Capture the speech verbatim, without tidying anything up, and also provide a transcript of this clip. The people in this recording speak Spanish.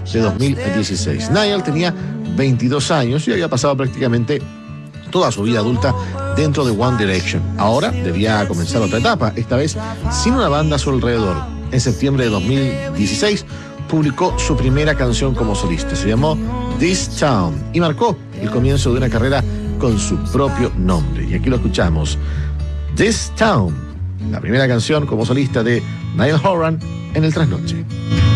de dos mil dieciséis. Niall tenía veintidós años y había pasado prácticamente toda su vida adulta dentro de One Direction. Ahora debía comenzar otra etapa, esta vez sin una banda a su alrededor. En septiembre de dos mil dieciséis publicó su primera canción como solista. Se llamó This Town y marcó el comienzo de una carrera con su propio nombre. Y aquí lo escuchamos. This Town, la primera canción como solista de Niall Horan en el Trasnoche.